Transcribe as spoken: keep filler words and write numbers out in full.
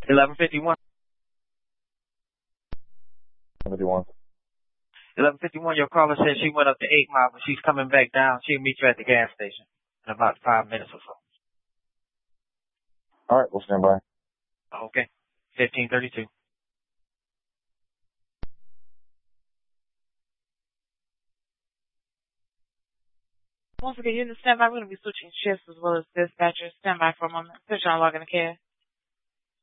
eleven fifty-one. fifty-one. eleven fifty-one, your caller says she went up to eight Mile, but she's coming back down. She'll meet you at the gas station in about five minutes or so. All right, we'll stand by. Okay. fifteen thirty-two. Once again, you're in the standby. We're going to be switching shifts as well as dispatchers. Stand by for a moment. Put you on log in the care.